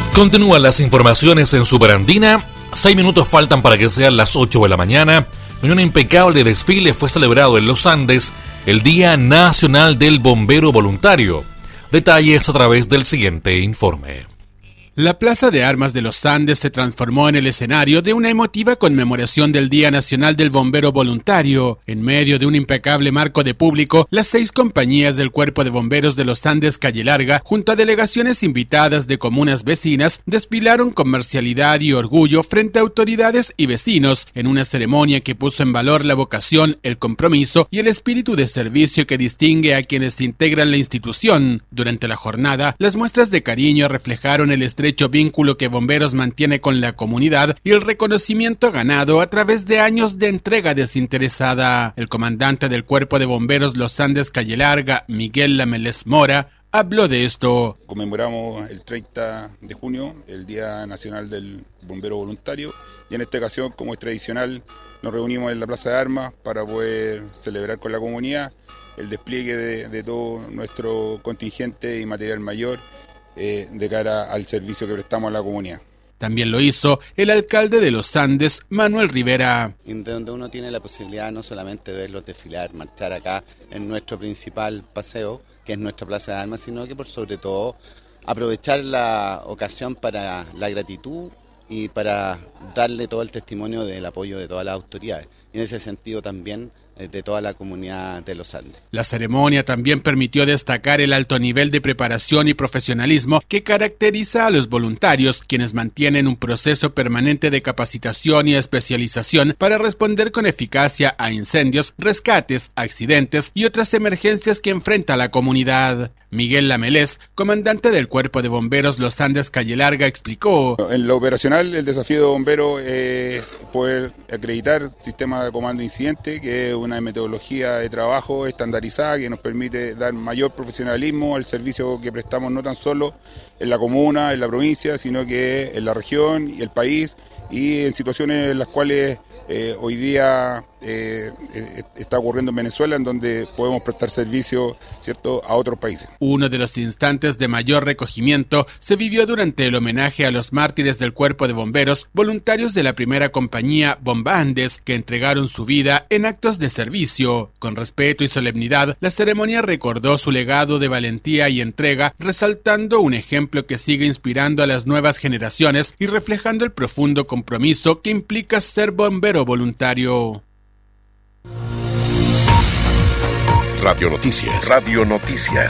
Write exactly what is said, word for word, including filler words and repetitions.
Continúan las informaciones en Superandina. Seis minutos faltan para que sean las ocho de la mañana. En un impecable desfile fue celebrado en los Andes el Día Nacional del Bombero Voluntario. Detalles a través del siguiente informe. La Plaza de Armas de los Andes se transformó en el escenario de una emotiva conmemoración del Día Nacional del Bombero Voluntario. En medio de un impecable marco de público, las seis compañías del Cuerpo de Bomberos de los Andes Calle Larga, junto a delegaciones invitadas de comunas vecinas, desfilaron con marcialidad y orgullo frente a autoridades y vecinos, en una ceremonia que puso en valor la vocación, el compromiso y el espíritu de servicio que distingue a quienes integran la institución. Durante la jornada, las muestras de cariño reflejaron el estrecho vínculo que Bomberos mantiene con la comunidad y el reconocimiento ganado a través de años de entrega desinteresada. El comandante del Cuerpo de Bomberos Los Andes Calle Larga, Miguel Lamelés Mora, habló de esto. Conmemoramos el treinta de junio, el Día Nacional del Bombero Voluntario, y en esta ocasión, como es tradicional, nos reunimos en la Plaza de Armas para poder celebrar con la comunidad el despliegue de, de todo nuestro contingente y material mayor Eh, de cara al servicio que prestamos a la comunidad. También lo hizo el alcalde de los Andes, Manuel Rivera. Donde uno tiene la posibilidad no solamente de verlos desfilar, marchar acá en nuestro principal paseo, que es nuestra Plaza de Armas, sino que por sobre todo aprovechar la ocasión para la gratitud y para darle todo el testimonio del apoyo de todas las autoridades. Y en ese sentido también de toda la comunidad de los Andes. La ceremonia también permitió destacar el alto nivel de preparación y profesionalismo que caracteriza a los voluntarios, quienes mantienen un proceso permanente de capacitación y especialización para responder con eficacia a incendios, rescates, accidentes y otras emergencias que enfrenta la comunidad. Miguel Lamelés, comandante del Cuerpo de Bomberos Los Andes Calle Larga, explicó. En lo operacional, el desafío de bomberos es poder acreditar sistema de comando incidente, que es una metodología de trabajo estandarizada que nos permite dar mayor profesionalismo al servicio que prestamos no tan solo en la comuna, en la provincia, sino que en la región y el país, y en situaciones en las cuales eh, hoy día eh, eh, está ocurriendo en Venezuela, en donde podemos prestar servicio, ¿cierto?, a otros países. Uno de los instantes de mayor recogimiento se vivió durante el homenaje a los mártires del Cuerpo de Bomberos, voluntarios de la primera compañía Bomba Andes, que entregaron su vida en actos de servicio. Con respeto y solemnidad, la ceremonia recordó su legado de valentía y entrega, resaltando un ejemplo que sigue inspirando a las nuevas generaciones y reflejando el profundo compromiso que implica ser bombero voluntario. Radio Noticias. Radio Noticias.